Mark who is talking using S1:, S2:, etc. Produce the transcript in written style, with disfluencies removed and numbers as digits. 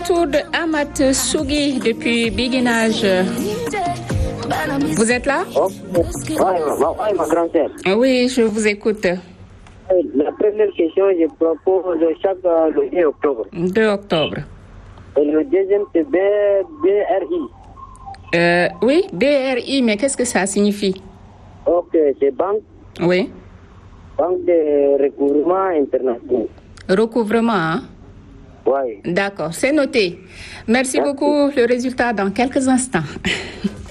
S1: retour de Amat Sougui depuis Biguinage. Vous êtes là?
S2: Oui, ma grand-sœur.
S1: Oui, je vous écoute.
S2: La première question, je propose chaque le 2 octobre.
S1: 2 octobre.
S2: Et le deuxième, c'est BRI.
S1: Oui, BRI, mais qu'est-ce que ça signifie?
S2: Ok, c'est Banque
S1: Oui.
S2: Banque de recouvrement international.
S1: Recouvrement, hein?
S2: Oui.
S1: D'accord, c'est noté. Merci beaucoup. Le résultat dans quelques instants.